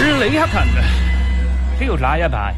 李克勤飄那一排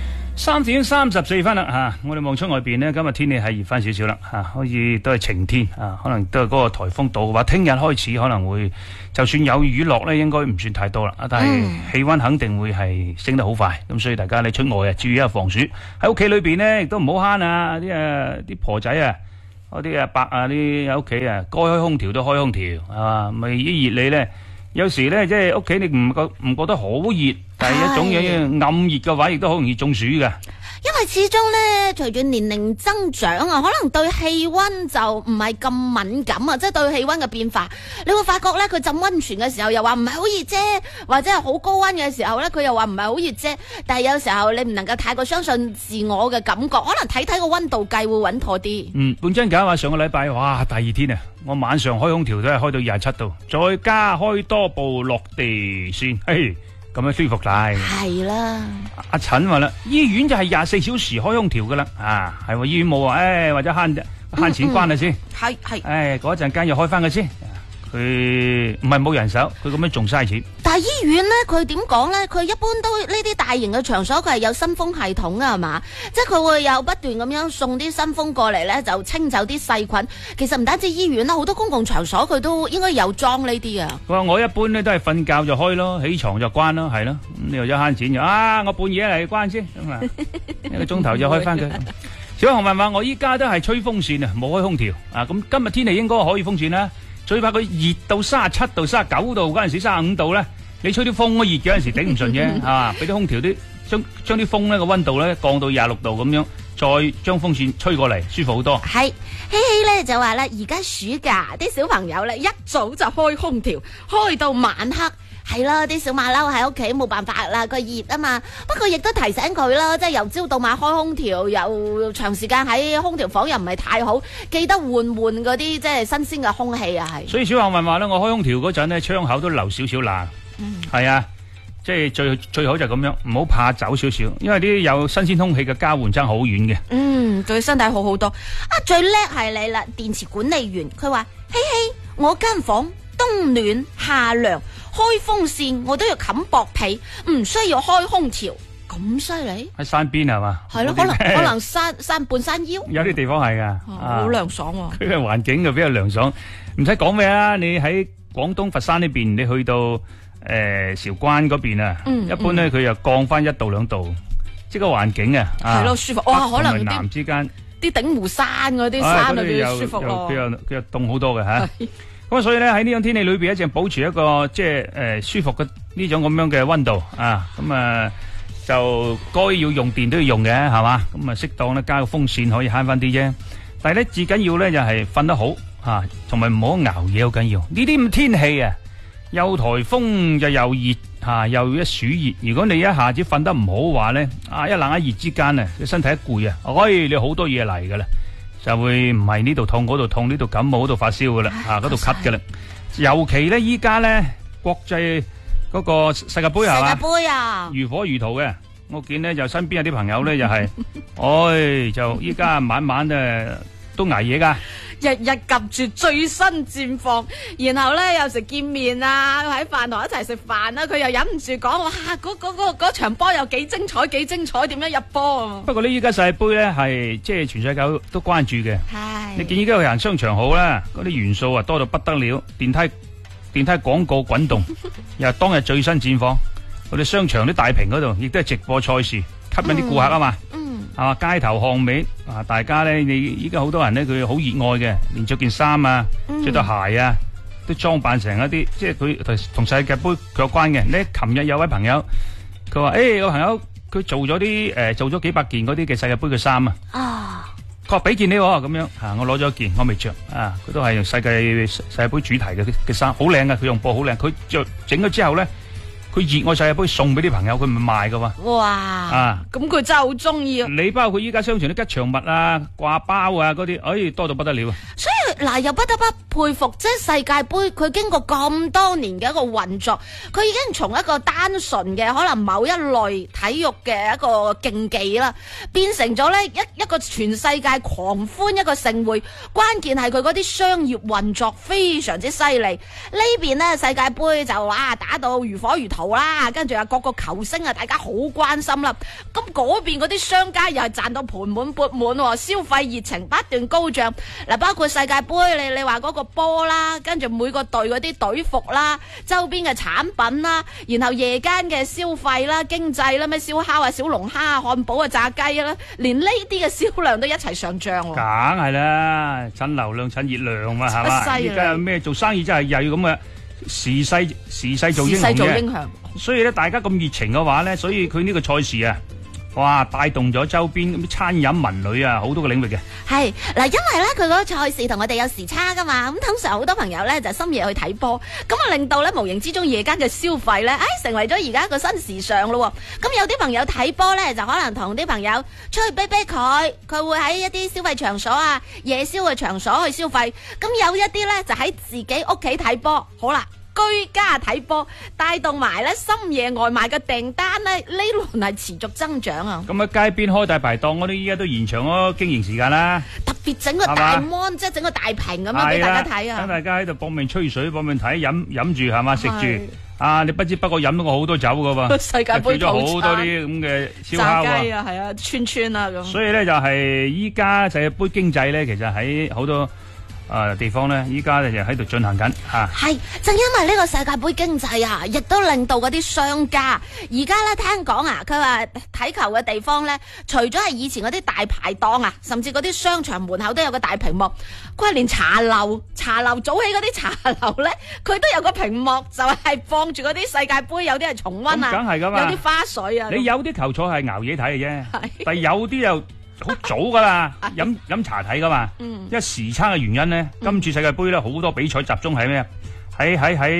，3點34分啦吓，我哋望出外邊呢，今日天氣係熱翻少少啦吓，可以都係晴天啊，可能都係嗰個颱風到嘅話，聽日開始可能會就算有雨落呢，應該唔算太多啦，但係氣溫肯定會係升得好快，咁所以大家你出外啊，注意一下防暑，喺屋企裏邊呢，亦都唔好慳啊，啲婆仔啊，嗰啲阿伯啊，啲喺屋企啊，該開空調都開空調係嘛，咪一熱你呢。有時咧，即係屋企你唔覺得好熱，但係一種嘢暗熱嘅話，亦都好容易中暑㗎。 因為始終咧，隨住年齡增長啊，可能對氣溫就唔係咁敏感啊，即係對氣溫嘅變化，你會發覺咧，佢浸溫泉嘅時候又話唔係好熱啫，或者係好高溫嘅時候咧，佢又話唔係好熱啫。但係有時候你唔能夠太過相信自我嘅感覺，可能睇睇個溫度計會穩妥啲。 半真假話上個禮拜，哇，大熱天啊！我晚上開空調都係開到27度，再加開多部落地先，嘿，咁樣舒服晒。 係啦， 阿陳話啦，醫院就係24小時開空調噶啦，啊，係喎，醫院冇話，或者慳錢關啦先， 係， 嗰陣間又開翻佢先。佢唔係冇人手，佢咁樣仲嘥錢。 但係醫院咧，佢點講咧？佢一般都呢啲大型嘅場所，佢係有新風系統啊，係嘛？即係佢會有不斷咁樣送啲新風過嚟咧，就清走啲細菌。其實唔單止醫院啦，好多公共場所佢都應該有裝呢啲啊。 佢話我一般咧都係瞓覺就開咯，起床就關咯，係咯。咁你又一慳錢就我半夜嚟關先，咁啊1個鐘頭就開翻佢。小紅問話我依家都係吹風扇啊，冇開空調啊。咁今日天氣應該可以風扇啦。最怕佢熱到37度、39度嗰陣時，35度咧，你吹啲風都熱嘅嗰陣時頂唔順啫，係嘛？俾啲空調將啲風咧個溫度咧降到26度咁樣，再將風扇吹過嚟，舒服好多。 係希希咧就話啦，而家暑假啲小朋友咧一早就開空調，開到晚黑。係啦，啲小馬騮喺屋企冇辦法啦，佢熱啊嘛。不過亦都提醒佢啦，即係由朝到晚開空調，又長時間喺空調房又唔係太好，記得換嗰啲即係新鮮嘅空氣啊。係。所以小幸運話咧，我開空調嗰陣咧，窗口都留少少冷。係啊，即係最好就咁樣，唔好怕走少少，因為啲有新鮮空氣嘅交換爭好遠嘅。 對身體好好多。最叻係你啦，電池管理員。佢話：希希，我間房冬暖夏涼。開風扇我都要冚薄被，唔需要開空調，咁犀利？ 喺山邊係嘛？ 係咯，可能山半山腰， 有啲地方係噶， 好涼爽喎。 佢嘅環境就比較涼爽，唔使講咩啦。你喺廣東佛山呢邊，你去到韶關嗰邊啊，一般咧佢又降翻1度2度，即係個環境啊， 係咯，舒服。哇，可能南之間啲鼎湖山嗰啲山裏邊舒服咯。 佢又凍好多嘅吓。咁所以咧喺呢種天氣裏邊，一直保持一個即係舒服嘅呢種咁樣嘅溫度啊，咁就該要用電都要用嘅係嘛，咁適當咧加個風扇可以慳翻啲啫。但係咧至緊要咧就係瞓得好吓，同埋唔好熬夜好緊要。呢啲咁天氣啊，又颱風就又熱吓，又一暑熱。如果你一下子瞓得唔好話咧，一冷一熱之間啊，你身體一攰啊，你好多嘢嚟噶啦。就會唔係呢度痛嗰度痛，呢度感冒嗰度發燒噶啦，嗰度咳噶啦。尤其咧依家咧國際嗰個世界盃係嘛？世界盃啊，如火如荼嘅。我見咧就身邊有啲朋友咧就係，就依家晚晚都捱夜噶。 日日及住最新戰況，然後咧有時見面啊，喺飯堂一齊食飯啦，佢又忍唔住講哇，嗰場波又幾精彩，點樣入波？ 不過呢，依家世界盃咧係即係全世界都關注嘅。係，你見依家有人商場好啦，嗰啲元素啊多到不得了，電梯廣告滾動，又係當日最新戰況。我哋商場啲大屏嗰度亦都係直播賽事，吸引啲顧客啊嘛。街頭巷尾大家咧，你依家好多人咧，佢好熱愛嘅，連着件衫啊，着對鞋啊，都裝扮成一啲，即係佢同世界盃佢有關嘅。咧，琴日有位朋友，佢話：個朋友佢做咗幾百件嗰啲嘅世界盃嘅衫啊。佢話俾件你咁樣我攞咗一件，我未着佢都係用世界盃主題嘅衫，好靚噶，佢用布好靚，佢着整咗之後咧。佢熱愛世界盃送俾啲朋友，佢咪賣噶嘛？哇！咁佢真係好中意啊！你包括依家商場啲吉祥物啊、掛包啊嗰啲，多到不得了。所以嗱，又不得不佩服，即係世界盃佢經過咁多年嘅一個運作，佢已經從一個單純嘅可能某一類體育嘅一個競技啦，變成咗咧一個全世界狂歡一個盛會。關鍵係佢嗰啲商業運作非常之犀利。呢邊呢，世界盃就打到如火如荼啦，跟住各個球星大家好關心啦。咁嗰邊嗰啲商家又係賺到盆滿缽滿，消費熱情不斷高漲。嗱，包括世界盃，你話嗰個波啦，跟住每個隊嗰啲隊服啦，周邊嘅產品啦，然後夜間嘅消費啦、經濟啦，咩燒烤啊、小龍蝦啊、漢堡啊、炸雞啦，連呢啲嘅銷量都一齊上漲。 梗係啦，趁流量趁熱量嘛，係嘛？而家有咩做生意真係又要咁嘅時勢做英雄。所以咧，大家咁熱情嘅話咧，所以佢呢個賽事啊，哇，帶動咗周邊咁餐飲文旅啊，好多個領域嘅。係嗱，因為咧佢嗰個賽事同我哋有時差噶嘛，咁通常好多朋友咧就深夜去睇波，咁啊令到咧無形之中夜間嘅消費咧，成為咗而家一個新時尚咯。咁有啲朋友睇波咧，就可能同啲朋友出去逼佢會喺一啲消費場所啊、夜宵嘅場所去消費。咁有一啲咧就喺自己屋企睇波，好啦。居家睇波，帶動埋咧深夜外賣嘅訂單咧，呢輪係持續增長啊！ 咁喺街邊開大排檔嗰啲，依家都延長咗經營時間啦。 特別整個大 mon，即係整個大屏咁樣俾大家睇啊！ 等大家喺度搏命吹水、搏命睇、飲住係嘛，食住啊！你不知不覺飲咗我好多酒噶喎。世界盃咗好多啲咁嘅燒烤炸雞啊，係啊，串啊咁。 所以咧就係依家世界盃經濟咧，其實喺好多地方咧，依家咧就喺度進行緊吓。 係正因為呢個世界盃經濟啊，亦都令到嗰啲商家而家咧聽講啊，佢話睇球嘅地方咧，除咗係以前嗰啲大排檔啊，甚至嗰啲商場門口都有個大屏幕。佢話連茶樓早起嗰啲茶樓咧，佢都有個屏幕，就係放住嗰啲世界盃，有啲係重溫啊， 梗係噶嘛， 有啲花絮啊。 你有啲球賽係熬夜睇嘅啫，但係有啲又好早噶啦，飲茶睇噶嘛。因為時差嘅原因咧，今次世界盃咧好多比賽集中喺咩？喺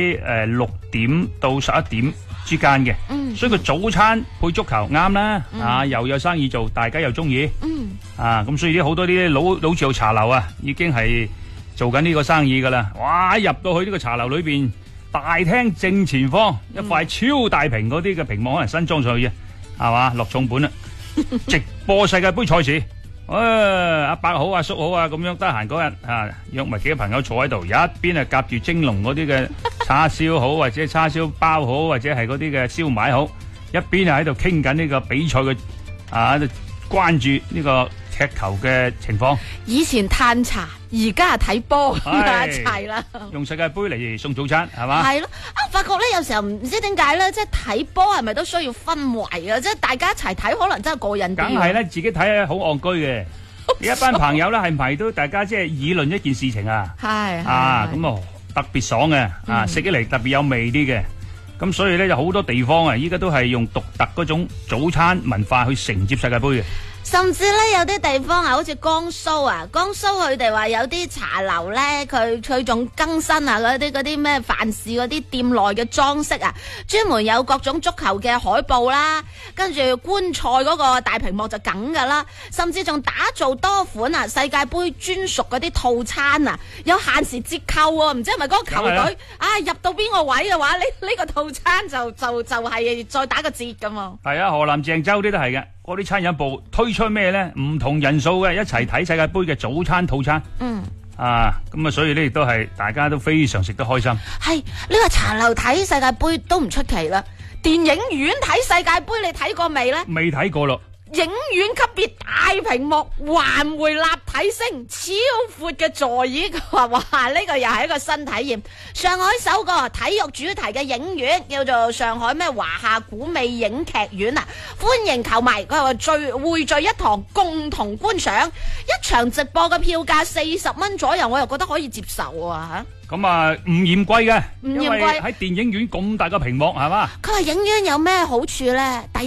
6點到11點之間嘅。所以佢早餐配足球啱啦，又有生意做，大家又中意。咁所以好多啲老字號茶樓啊，已經係做緊呢個生意噶啦。哇！入到去呢個茶樓裏邊，大廳正前方一塊超大屏嗰啲嘅屏幕，可能新裝上去嘅，係嘛，落重本啦。直播世界盃賽事，阿伯好阿叔好啊，咁樣得閒嗰日約埋幾個朋友坐喺度，一邊夾住蒸籠嗰啲嘅叉燒好，或者叉燒包好，或者係嗰啲嘅燒賣好，一邊喺度傾緊呢個比賽嘅關注呢個踢球嘅情況。以前嘆茶，而家睇波一齊啦。用世界盃嚟送早餐係嘛？係咯，發覺咧有時候唔知點解咧，即係睇波係咪都需要氛圍啊？即係大家一齊睇，可能真係過癮啲。梗係咧，自己睇好戇居嘅。一班朋友咧係咪都大家即係議論一件事情啊？係咁特別爽嘅食起嚟特別有味啲嘅。咁所以咧，有好多地方啊，依家都係用獨特嗰種早餐文化去承接世界盃嘅。甚至咧，有啲地方好似江蘇佢哋話有啲茶樓咧，佢仲更新啊嗰啲咩飯市嗰啲店內嘅裝飾啊，專門有各種足球嘅海報啦，跟住觀賽嗰個大屏幕就梗噶啦，甚至仲打造多款世界盃專屬嗰啲套餐啊，有限時折扣喎，唔知係咪嗰個球隊入到邊個位嘅話，呢個套餐就係再打個折噶嘛。係啊，河南鄭州啲都係嘅。嗰啲餐飲部推出咩咧？唔同人數嘅一齊睇世界盃嘅早餐套餐。咁所以呢亦都係大家都非常食得開心。係呢個茶樓睇世界盃都唔出奇啦。電影院睇世界盃你睇過未咧？未睇過咯。影院級別大屏幕環迴立體聲超闊嘅座椅，佢話哇呢個又係一個新體驗。上海首個體育主題嘅影院叫做上海咩華夏古美影劇院啊，歡迎球迷佢話匯聚一堂共同觀賞，一場直播嘅票價40蚊左右，我又覺得可以接受啊吓。咁唔嫌貴嘅，因為喺電影院咁大個屏幕係嘛。佢話影院有咩好處咧？第一，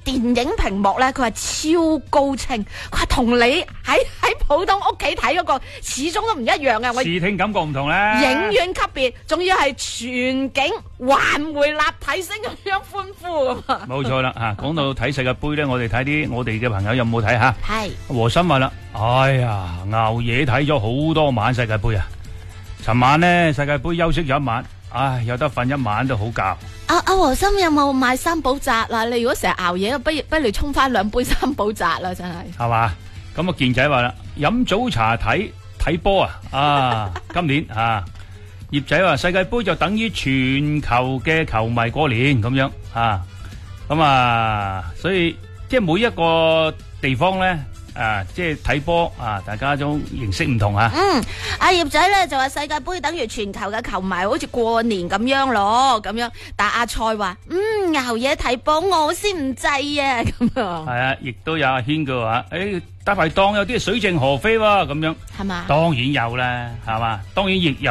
電影屏幕咧，佢係超高清，佢係同你喺普通屋企睇嗰個始終都唔一樣嘅。我視聽感覺唔同咧， 影院級別，仲要係全景環迴立體聲咁樣歡呼咁啊！ 冇錯啦吓，講到睇世界盃咧，我哋睇啲我哋嘅朋友有冇睇吓？ 係和珅話啦，哎呀，熬夜睇咗好多晚世界盃啊！尋晚咧世界盃休息咗一晚，唉，有得瞓一晚都好覺。 阿和珅有冇買三寶扎啦？你如果成日熬夜，不如沖翻2杯三寶扎啦，真係。係嘛？咁啊健仔話啦，飲早茶睇波啊！今年啊，葉仔話世界盃就等於全球嘅球迷過年咁樣啊，咁啊，所以即係每一個地方咧。即係睇波啊！大家種形式唔同啊。 阿葉仔咧就話世界盃等於全球嘅球迷，好似過年咁樣咯，咁樣。但阿蔡話，熬夜睇波我先唔制啊，咁啊。 係啊，亦都有阿軒嘅話，大排檔有啲水靜河飛喎，咁樣。 係嘛？ 當然有啦，係嘛？當然亦有。